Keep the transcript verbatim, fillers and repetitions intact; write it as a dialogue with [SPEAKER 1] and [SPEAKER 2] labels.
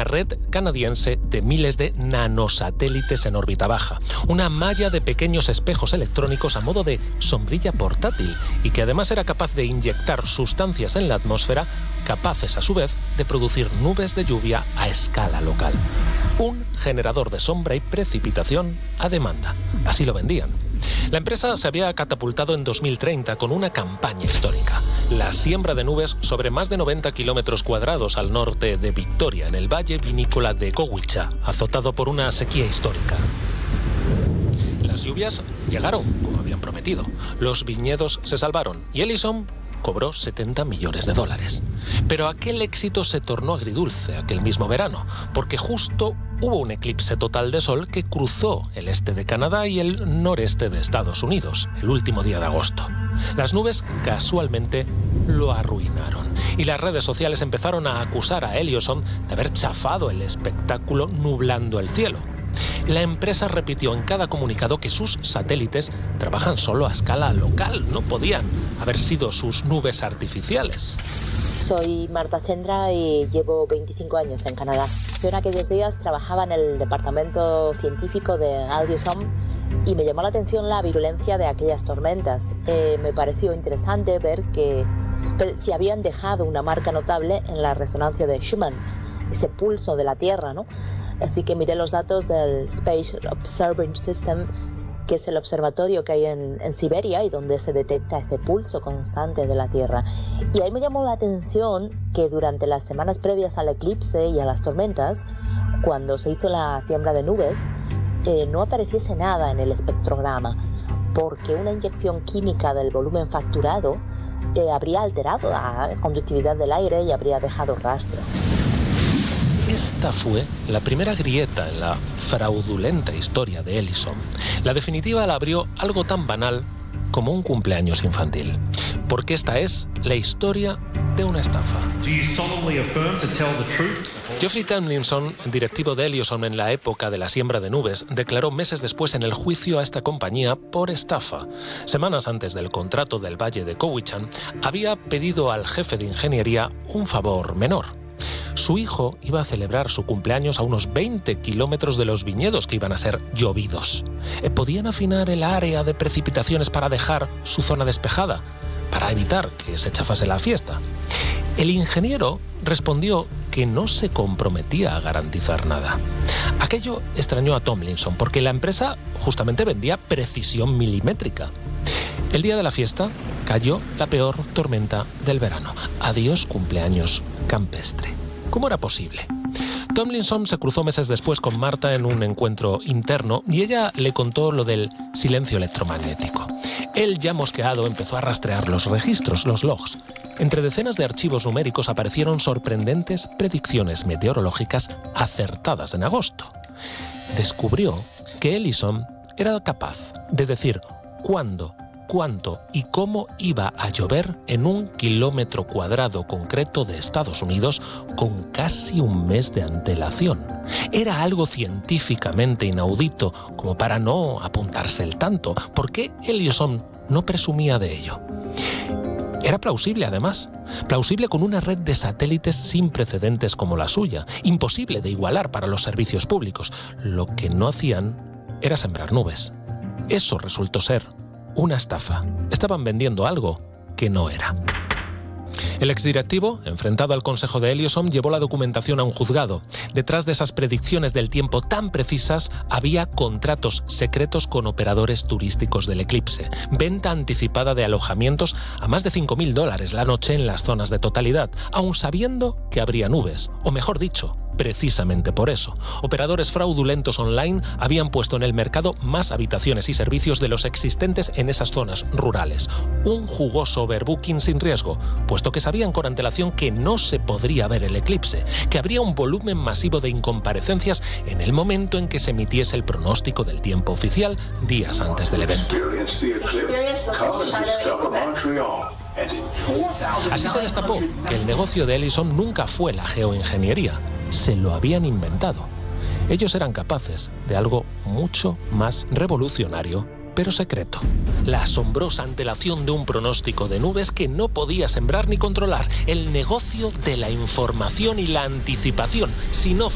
[SPEAKER 1] red canadiense de miles de nanosatélites en órbita baja, una malla de pequeños espejos electrónicos a modo de sombrilla portátil y que además era capaz de inyectar sustancias en la atmósfera capaces a su vez de producir nubes de lluvia a escala local. Un generador de sombra y precipitación a demanda. Así lo vendían. La empresa se había catapultado en dos mil treinta con una campaña histórica: la siembra de nubes sobre más de noventa kilómetros cuadrados al norte de Victoria, en el valle vinícola de Cowichan, azotado por una sequía histórica. Las lluvias llegaron, como habían prometido. Los viñedos se salvaron y Ellison cobró setenta millones de dólares. Pero aquel éxito se tornó agridulce aquel mismo verano, porque justo hubo un eclipse total de sol que cruzó el este de Canadá y el noreste de Estados Unidos, el último día de agosto. Las nubes casualmente lo arruinaron y las redes sociales empezaron a acusar a Ellison de haber chafado el espectáculo nublando el cielo. La empresa repitió en cada comunicado que sus satélites trabajan solo a escala local, no podían haber sido sus nubes artificiales.
[SPEAKER 2] Soy Marta Sendra y llevo veinticinco años en Canadá. Yo en aquellos días trabajaba en el departamento científico de Ellison y me llamó la atención la virulencia de aquellas tormentas. Eh, me pareció interesante ver que si habían dejado una marca notable en la resonancia de Schumann, ese pulso de la Tierra, ¿no? Así que miré los datos del Space Observation System, que es el observatorio que hay en, en Siberia y donde se detecta ese pulso constante de la Tierra. Y ahí me llamó la atención que durante las semanas previas al eclipse y a las tormentas, cuando se hizo la siembra de nubes, eh, no apareciese nada en el espectrograma, porque una inyección química del volumen facturado eh, habría alterado la conductividad del aire y habría dejado rastro.
[SPEAKER 1] Esta fue la primera grieta en la fraudulenta historia de Ellison. La definitiva la abrió algo tan banal como un cumpleaños infantil. Porque esta es la historia de una estafa. Geoffrey Tomlinson, directivo de Ellison en la época de la siembra de nubes, declaró meses después en el juicio a esta compañía por estafa. Semanas antes del contrato del Valle de Cowichan, había pedido al jefe de ingeniería un favor menor. Su hijo iba a celebrar su cumpleaños a unos veinte kilómetros de los viñedos que iban a ser llovidos. ¿Podían afinar el área de precipitaciones para dejar su zona despejada, para evitar que se chafase la fiesta? El ingeniero respondió que no se comprometía a garantizar nada. Aquello extrañó a Tomlinson porque la empresa justamente vendía precisión milimétrica. El día de la fiesta cayó la peor tormenta del verano. Adiós cumpleaños campestre. ¿Cómo era posible? Tomlinson se cruzó meses después con Marta en un encuentro interno y ella le contó lo del silencio electromagnético. Él, ya mosqueado, empezó a rastrear los registros, los logs. Entre decenas de archivos numéricos aparecieron sorprendentes predicciones meteorológicas acertadas en agosto. Descubrió que Ellison era capaz de decir cuándo, cuánto y cómo iba a llover en un kilómetro cuadrado concreto de Estados Unidos con casi un mes de antelación. Era algo científicamente inaudito como para no apuntarse el tanto. ¿Por qué Ellison no presumía de ello? Era plausible, además. Plausible con una red de satélites sin precedentes como la suya. Imposible de igualar para los servicios públicos. Lo que no hacían era sembrar nubes. Eso resultó ser una estafa. Estaban vendiendo algo que no era. El exdirectivo, enfrentado al consejo de Ellison, llevó la documentación a un juzgado. Detrás de esas predicciones del tiempo tan precisas había contratos secretos con operadores turísticos del eclipse, venta anticipada de alojamientos a más de cinco mil dólares la noche en las zonas de totalidad, aun sabiendo que habría nubes, o mejor dicho, precisamente por eso, operadores fraudulentos online habían puesto en el mercado más habitaciones y servicios de los existentes en esas zonas rurales. Un jugoso overbooking sin riesgo, puesto que sabían con antelación que no se podría ver el eclipse, que habría un volumen masivo de incomparecencias en el momento en que se emitiese el pronóstico del tiempo oficial días antes del evento. Así se destapó que el negocio de Ellison nunca fue la geoingeniería. Se lo habían inventado. Ellos eran capaces de algo mucho más revolucionario, pero secreto. La asombrosa antelación de un pronóstico de nubes que no podía sembrar ni controlar. El negocio de la información y la anticipación, si no